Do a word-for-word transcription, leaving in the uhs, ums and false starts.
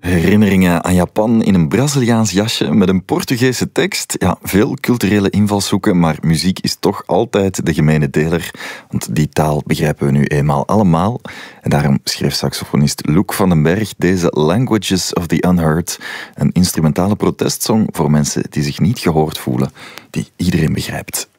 Herinneringen aan Japan in een Braziliaans jasje met een Portugese tekst. Ja, veel culturele invalshoeken, maar muziek is toch altijd de gemene deler. Want die taal begrijpen we nu eenmaal allemaal. En daarom schreef saxofonist Loek van den Berg deze Languages of the Unheard. Een instrumentale protestsong voor mensen die zich niet gehoord voelen, die iedereen begrijpt.